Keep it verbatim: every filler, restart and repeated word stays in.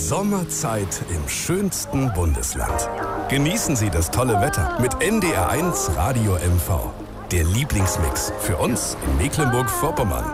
Sommerzeit im schönsten Bundesland. Genießen Sie das tolle Wetter mit N D R eins Radio M V. Der Lieblingsmix für uns in Mecklenburg-Vorpommern.